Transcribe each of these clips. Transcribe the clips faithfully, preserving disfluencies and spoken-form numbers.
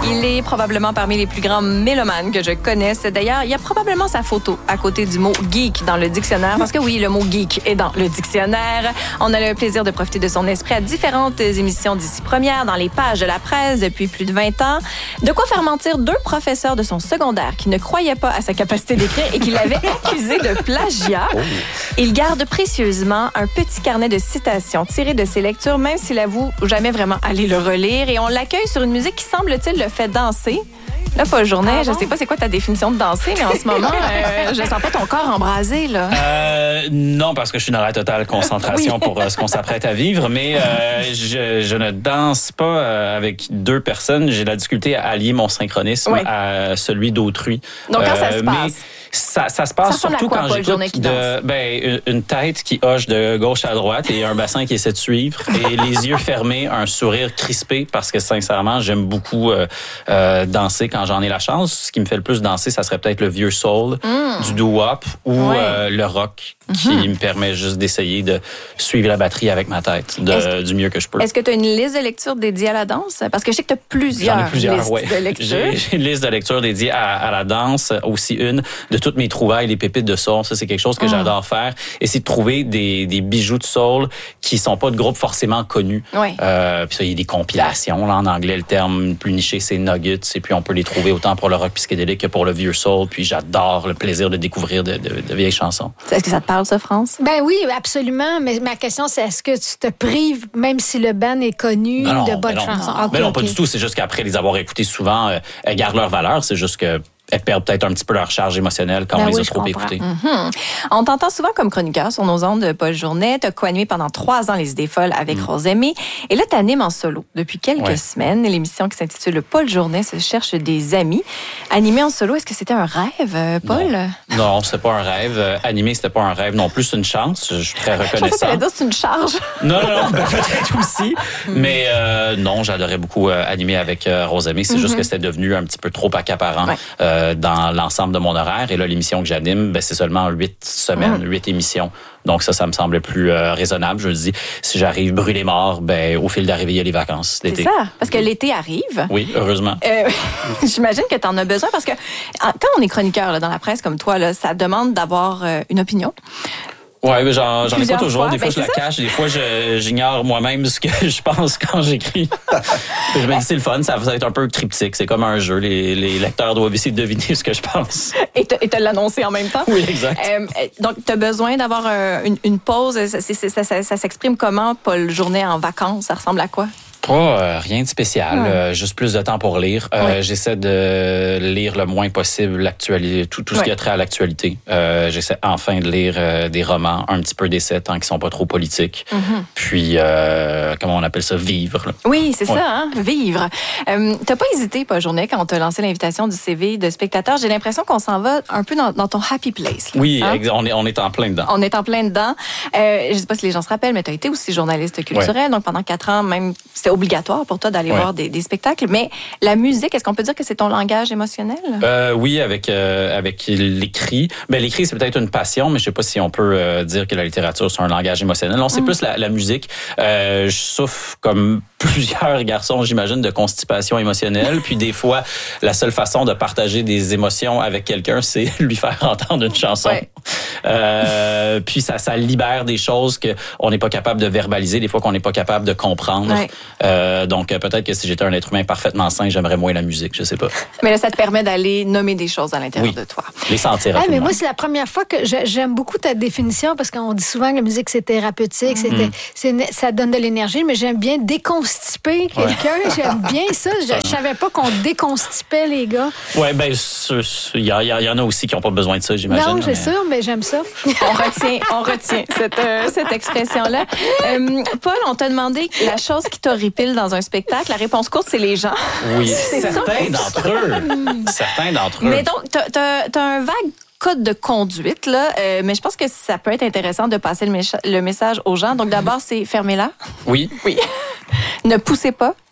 Il est probablement parmi les plus grands mélomanes que je connaisse. D'ailleurs, il y a probablement sa photo à côté du mot geek dans le dictionnaire. Parce que oui, le mot geek est dans le dictionnaire. On a le plaisir de profiter de son esprit à différentes émissions d'ici première dans les pages de la presse depuis plus de vingt ans. De quoi faire mentir deux professeurs de son secondaire qui ne croyaient pas à sa capacité d'écrire et qui l'avaient accusé de plagiat. Oh. Il garde précieusement un petit carnet de citations tirées de ses lectures, même s'il avoue jamais vraiment aller le relire. Et on l'accueille sur une musique qui, semble-t-il, le fait danser. Là, Paul Journet, ah bon? Je sais pas c'est quoi ta définition de danser, mais en ce moment, euh, je sens pas ton corps embrasé, là. Euh, non, parce que je suis dans la totale concentration oui. pour euh, ce qu'on s'apprête à vivre, mais euh, je, je ne danse pas euh, avec deux personnes. J'ai de la difficulté à allier mon synchronisme oui. à celui d'autrui. Donc, quand euh, ça se passe? Mais ça, ça se passe ça surtout quoi, quand j'écoute de, ben, une, une tête qui hoche de gauche à droite et un bassin qui essaie de suivre et les yeux fermés, un sourire crispé parce que sincèrement, j'aime beaucoup euh, euh, danser quand j'en ai la chance. Ce qui me fait le plus danser, ça serait peut-être le vieux soul, mm. du doo-wop ou ouais. euh, le rock qui mm-hmm. me permet juste d'essayer de suivre la batterie avec ma tête de, que, du mieux que je peux. Est-ce que tu as une liste de lecture dédiée à la danse? Parce que je sais que tu as plusieurs, J'en ai plusieurs listes ouais. de lecture. J'ai, j'ai une liste de lecture dédiée à, à la danse, aussi une de toutes mes trouvailles, les pépites de soul. Ça, c'est quelque chose que mm. j'adore faire. Essayer de trouver des, des bijoux de soul qui sont pas de groupes forcément connus. Oui. Euh, puis ça, il y a des compilations. Là, en anglais, le terme plus niché, c'est nuggets. Et puis, on peut les trouver autant pour le rock psychédélique que pour le vieux soul. Puis, j'adore le plaisir de découvrir de, de, de vieilles chansons. Est-ce que ça te parle, ça, France? Ben oui, absolument. Mais ma question, c'est est-ce que tu te prives, même si le band est connu, non, de bonnes non, chansons? Non, okay, non okay. pas du tout. C'est juste qu'après les avoir écoutées souvent, euh, elles gardent leur valeur. C'est juste que elles perdent peut-être un petit peu leur charge émotionnelle quand ben on les oui, a trop écoutées. Mm-hmm. On t'entend souvent comme chroniqueur sur nos ondes de Paul Journet. Tu as co-animé pendant trois ans Les Idées folles avec mm. Rose Aimée. Et là, tu animes en solo depuis quelques ouais. semaines l'émission qui s'intitule Paul Journet se cherche des amis. Animer en solo, est-ce que c'était un rêve, Paul? Non, non c'était pas un rêve. Animer, c'était pas un rêve non plus. C'est une chance. Je suis très reconnaissant. Je pensais que dire c'est une charge. Non, non, non. Ben, peut-être aussi. Mm. Mais euh, non, j'adorais beaucoup euh, animer avec euh, Rose Aimée. C'est mm-hmm. juste que c'était devenu un petit peu trop accaparant. Ouais. Euh, dans l'ensemble de mon horaire. Et là, l'émission que j'anime, ben, c'est seulement huit semaines, huit mmh. émissions. Donc ça, ça me semblait plus euh, raisonnable. Je me dis, si j'arrive brûlé mort, ben, au fil d'arrivée, il y a les vacances d'été. C'est ça, parce que l'été arrive. Oui, heureusement. Euh, j'imagine que tu en as besoin parce que quand on est chroniqueur là, dans la presse comme toi, là, ça demande d'avoir euh, une opinion. Oui, mais j'en, j'en ai pas toujours. Fois. Des fois, ben, je la ça. cache. Des fois, je, j'ignore moi-même ce que je pense quand j'écris. Je me dis, c'est le fun. Ça va être un peu cryptique. C'est comme un jeu. Les, les lecteurs doivent essayer de deviner ce que je pense. Et te, et te l'annoncer en même temps. Oui, exact. Euh, donc, tu as besoin d'avoir un, une, une pause. Ça, c'est, ça, ça, ça s'exprime comment, Paul Journet en vacances? Ça ressemble à quoi? Pas euh, rien de spécial, ouais. euh, juste plus de temps pour lire. Euh, ouais. J'essaie de lire le moins possible l'actualité, tout, tout ce ouais. qui a trait à l'actualité. Euh, j'essaie enfin de lire euh, des romans, un petit peu d'essais, tant qu'ils sont pas trop politiques. Mm-hmm. Puis, euh, comment on appelle ça, vivre. Là. Oui, c'est ouais. ça, hein? Vivre. Euh, t'as pas hésité, Paul Journet, quand on t'a lancé l'invitation du C V de spectateur. J'ai l'impression qu'on s'en va un peu dans, dans ton happy place. Là, oui, hein? on est, on est en plein dedans. On est en plein dedans. Euh, je sais pas si les gens se rappellent, mais t'as été aussi journaliste culturel. Ouais. Donc, pendant quatre ans, même, c'était obligatoire pour toi d'aller ouais. voir des, des spectacles. Mais la musique, est-ce qu'on peut dire que c'est ton langage émotionnel? Euh, oui, avec euh, avec l'écrit. Ben, l'écrit, c'est peut-être une passion, mais je sais pas si on peut euh, dire que la littérature, c'est un langage émotionnel. Non, c'est mm. plus la, la musique. Euh, je souffre comme plusieurs garçons, j'imagine, de constipation émotionnelle. Puis des fois, la seule façon de partager des émotions avec quelqu'un, c'est lui faire entendre une chanson. Ouais. Euh, puis ça, ça libère des choses qu'on n'est pas capable de verbaliser, des fois qu'on n'est pas capable de comprendre. Ouais. Euh, donc peut-être que si j'étais un être humain parfaitement sain, j'aimerais moins la musique, je sais pas. Mais là, ça te permet d'aller nommer des choses à l'intérieur oui. de toi. Les sentir. Ah, mais moi, c'est la première fois que j'aime beaucoup ta définition parce qu'on dit souvent que la musique c'est thérapeutique, mm. c'était, c'est, ça donne de l'énergie, mais j'aime bien déconstiper quelqu'un. Ouais. J'aime bien ça. Je, je savais pas qu'on déconstipait les gars. Ouais, ben il y, y, y en a aussi qui n'ont pas besoin de ça, j'imagine. Non, c'est mais... sûr, mais j'aime ça. On retient, on retient cette, euh, cette expression-là. Euh, Paul, on t'a demandé la chose qui t'horripile dans un spectacle. La réponse courte, c'est les gens. Oui, c'est certains d'entre eux. certains d'entre eux. Mais donc, t'as, t'as, t'as un vague code de conduite, là, euh, mais je pense que ça peut être intéressant de passer le, mécha- le message aux gens. Donc, d'abord, c'est fermez-la. Oui. Oui. Ne poussez pas.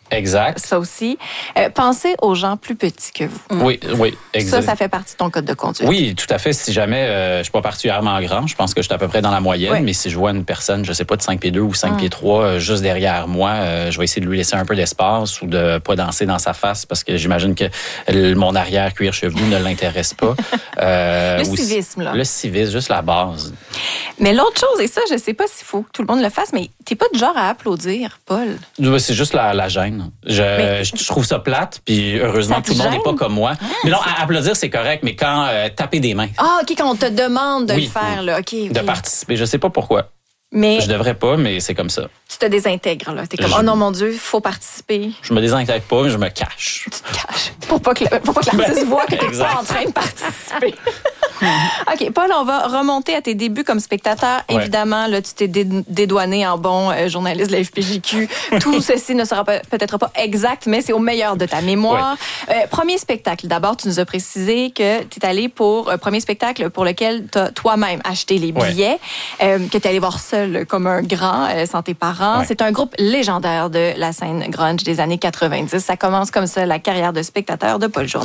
Exact. Ça aussi. Euh, pensez aux gens plus petits que vous. Oui, oui, exact. Ça, ça fait partie de ton code de conduite. Oui, tout à fait. Si jamais euh, je suis pas particulièrement grand, je pense que je suis à peu près dans la moyenne, oui. mais si je vois une personne, je sais pas, de cinq pieds deux ou cinq pieds trois euh, juste derrière moi, euh, je vais essayer de lui laisser un peu d'espace ou de pas danser dans sa face parce que j'imagine que le, mon arrière-cuir chevelu ne l'intéresse pas. Euh, le civisme, là. Le civisme, juste la base. Mais l'autre chose, et ça, je sais pas s'il faut que tout le monde le fasse, mais t'es pas du genre à applaudir, Paul. C'est juste la, la gêne. Je, mais, je, je trouve ça plate, puis heureusement, tout le monde n'est pas comme moi. Ah, mais non, à applaudir, c'est correct, mais quand euh, taper des mains. Ah, OK, quand on te demande de oui, le faire, oui. là, OK. okay. De participer, je sais pas pourquoi. Mais je devrais pas, mais c'est comme ça. Tu te désintègres, là. T'es comme, je... oh non, mon Dieu, il faut participer. Je me désintègre pas, mais je me cache. Tu te caches. Pour pas que, pour pas que l'artiste voit que t'es pas en train de participer. OK, Paul, on va remonter à tes débuts comme spectateur. Ouais. Évidemment, là, tu t'es dédouané en bon euh, journaliste de la F P J Q. Tout ceci ne sera pas, peut-être pas exact, mais c'est au meilleur de ta mémoire. Ouais. Euh, premier spectacle. D'abord, tu nous as précisé que tu es allé pour un euh, premier spectacle pour lequel tu as toi-même acheté les billets, ouais. euh, que tu es allé voir seul comme un grand, euh, sans tes parents. Ouais. C'est un groupe légendaire de la scène grunge des années quatre-vingt-dix. Ça commence comme ça, la carrière de spectateur de Paul Journet.